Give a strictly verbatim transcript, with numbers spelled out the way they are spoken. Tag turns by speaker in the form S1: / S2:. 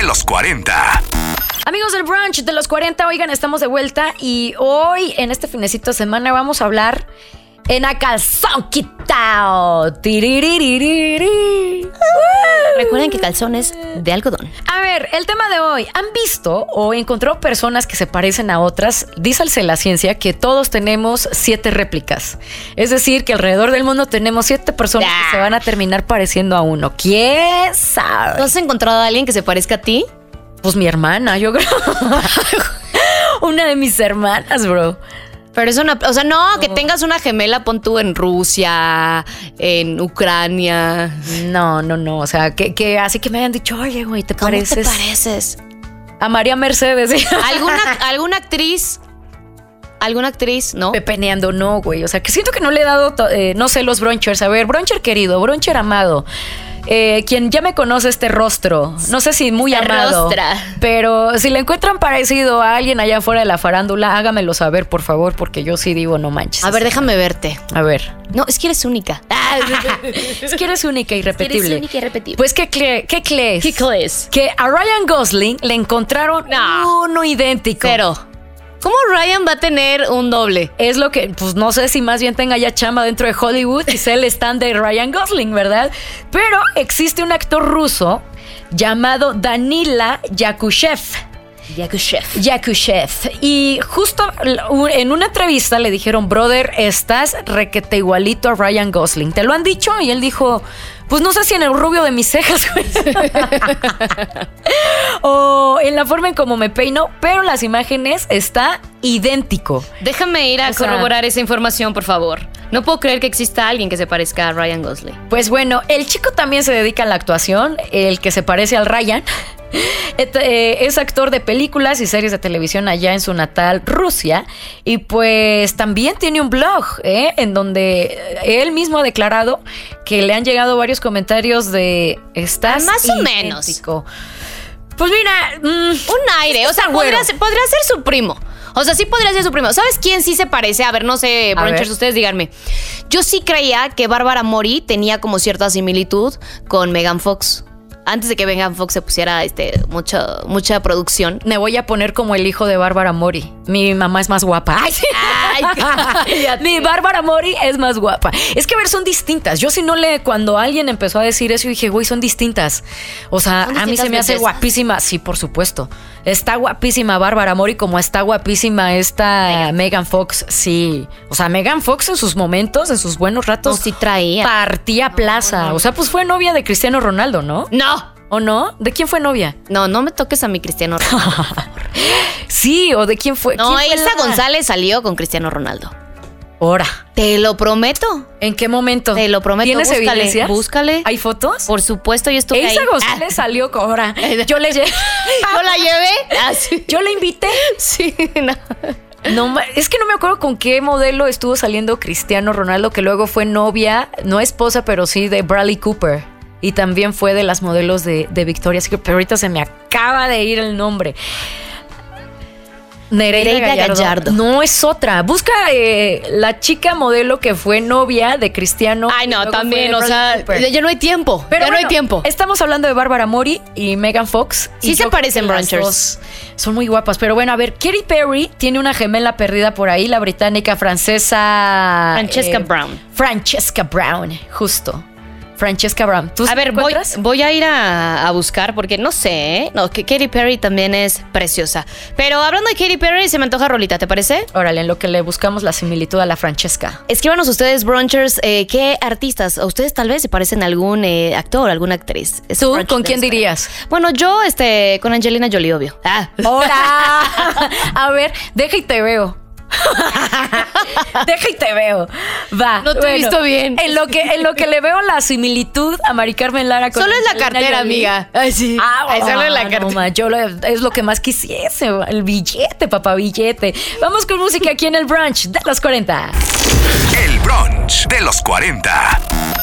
S1: los cuarenta.
S2: Amigos del brunch de los cuarenta, oigan, estamos de vuelta y hoy en este finecito de semana vamos a hablar en a calzón quitao. Tiriririri.
S3: Recuerden que calzones de algodón.
S2: A ver, el tema de hoy. ¿Han visto o encontrado personas que se parecen a otras? Dízase la ciencia que todos tenemos siete réplicas. Es decir, que alrededor del mundo tenemos siete personas
S3: Ah.
S2: que se van a terminar pareciendo a uno. ¿Quién sabe?
S3: ¿No has encontrado a alguien que se parezca a ti?
S2: Pues mi hermana, yo creo. Una de mis hermanas, bro.
S3: Pero es una... O sea, no, que tengas una gemela, pon tú en Rusia, en Ucrania.
S2: No, no, no. O sea, que, que así que me hayan dicho, oye, güey, ¿te
S3: ¿Cómo
S2: pareces
S3: te pareces?
S2: a María Mercedes?
S3: ¿Alguna, alguna actriz? ¿Alguna actriz? ¿No?
S2: Pepeneando, no, güey. O sea, que siento que no le he dado, to- eh, no sé, los brunchers. A ver, bruncher querido, bruncher amado. Eh, quien ya me conoce este rostro, no sé si muy
S3: Este
S2: amado,
S3: rostra.
S2: pero si le encuentran parecido a alguien allá afuera de la farándula, hágamelo saber, por favor, porque yo sí digo, no manches.
S3: A ver, déjame verte.
S2: A ver.
S3: No, es que eres única.
S2: Es que eres única y irrepetible.
S3: Eres única y irrepetible.
S2: Pues, ¿qué, cre- qué crees?
S3: ¿Qué crees?
S2: Que a Ryan Gosling le encontraron
S3: No.
S2: uno idéntico.
S3: Cero. ¿Cómo Ryan va a tener un doble?
S2: Es lo que, pues no sé si más bien tenga ya chamba dentro de Hollywood y sea el stand de Ryan Gosling, ¿verdad? Pero existe un actor ruso llamado Danila Yakushev.
S3: Yakushev.
S2: Yakushev. Y justo en una entrevista le dijeron, brother, estás requete igualito a Ryan Gosling. ¿Te lo han dicho? Y él dijo, pues no sé si en el rubio de mis cejas, güey. O en la forma en cómo me peino, pero las imágenes está idéntico.
S3: Déjame ir a
S2: O sea-
S3: corroborar esa información, por favor. No puedo creer que exista alguien que se parezca a Ryan Gosling.
S2: Pues bueno, el chico también se dedica a la actuación, el que se parece al Ryan. Et- eh, Es actor de películas y series de televisión allá en su natal Rusia. Y pues también tiene un blog, ¿eh? En donde él mismo ha declarado que le han llegado varios comentarios de estás
S3: Ah, más o menos.
S2: idéntico. Pues mira, mm,
S3: Un aire, o sea,
S2: Está
S3: podría
S2: güero.
S3: ser, podría ser su primo. O sea, sí podría ser su primo. ¿Sabes quién sí se parece? A ver, no sé,
S2: A
S3: brunchers,
S2: ver.
S3: ustedes díganme. Yo sí creía que Bárbara Mori tenía como cierta similitud con Megan Fox. Antes de que Megan Fox se pusiera este, mucha, mucha producción.
S2: me voy a poner como el hijo de Bárbara Mori. Mi mamá es más guapa. Ay, sí.
S3: Ay, cállate.
S2: Mi Bárbara Mori es más guapa. Es que, a ver, son distintas. Yo sí no le... Cuando alguien empezó a decir eso, dije, güey, son distintas. O sea,
S3: Son
S2: a mí
S3: distintas
S2: se me hace
S3: bellezas.
S2: guapísima. Sí, por supuesto. Está guapísima Bárbara Mori como está guapísima esta Megan Fox. Sí. O sea, Megan Fox en sus momentos, en sus buenos ratos,
S3: No, sí traía.
S2: partía plaza. O sea, pues fue novia de Cristiano Ronaldo, ¿no?
S3: No,
S2: ¿O no? ¿De quién fue novia?
S3: no, no me toques a mi Cristiano Ronaldo.
S2: Sí, ¿o de quién fue?
S3: No,
S2: ¿Quién fue
S3: Elsa
S2: la-
S3: González salió con Cristiano Ronaldo.
S2: Ahora.
S3: Te lo prometo.
S2: ¿En qué momento?
S3: Te lo prometo,
S2: ¿Tienes
S3: búscale,
S2: evidencias?
S3: búscale.
S2: ¿Hay fotos?
S3: Por supuesto, yo estuve
S2: Elsa
S3: ahí.
S2: González salió con ahora. Yo le lle-
S3: ¿Yo la llevé? Ah, sí.
S2: Yo le invité.
S3: Sí, no.
S2: No, ma- es que no me acuerdo con qué modelo estuvo saliendo Cristiano Ronaldo, que luego fue novia, no esposa, pero sí de Bradley Cooper. Y también fue de las modelos de, de Victoria's Secret, pero ahorita se me acaba de ir el nombre. Nereida,
S3: Nereida
S2: Gallardo.
S3: Gallardo.
S2: No, es otra. Busca eh, la chica modelo que fue novia de Cristiano.
S3: Ay,
S2: y
S3: no,
S2: luego fue
S3: también,
S2: de
S3: o
S2: Bradley
S3: sea,
S2: Cooper.
S3: ya, ya no hay tiempo.
S2: Pero
S3: ya no hay
S2: bueno,
S3: tiempo.
S2: Estamos hablando de Bárbara Mori y Megan Fox.
S3: Sí
S2: y
S3: se
S2: yo
S3: parecen,
S2: creo que las
S3: brunchers.
S2: dos son muy guapas. Pero bueno, a ver, Katy Perry tiene una gemela perdida por ahí, la británica francesa.
S3: Francesca Brown.
S2: Francesca Brown, justo. Francesca Brown. ¿Tú
S3: A ver, voy,
S2: encuentras?
S3: voy a ir a, a buscar porque no sé, ¿eh? No, que Katy Perry también es preciosa. Pero hablando de Katy Perry, se me antoja rolita, ¿te parece?
S2: Órale, en lo que le buscamos la similitud a la Francesca.
S3: Escríbanos ustedes, brunchers, eh, qué artistas, o ustedes tal vez se parecen a algún eh, actor, alguna actriz. Es
S2: ¿Tú
S3: brunch
S2: con
S3: de
S2: quién
S3: los-
S2: dirías?
S3: Bueno, yo este, con Angelina Jolie, obvio. Ah.
S2: ¡Hora! A ver, deja y te veo. Deja y te veo. Va.
S3: No te he visto bien.
S2: En lo que, en lo que le veo la similitud a Mari Carmen Lara con
S3: Solo es la
S2: Angelina
S3: cartera,
S2: Jolie.
S3: amiga. Ay, sí.
S2: Ah,
S3: Ay, solo es la
S2: no,
S3: cartera.
S2: ma, yo lo- es lo que más quisiese, el billete, papá, billete. Vamos con música aquí en el brunch de los cuarenta.
S1: El brunch de los cuarenta.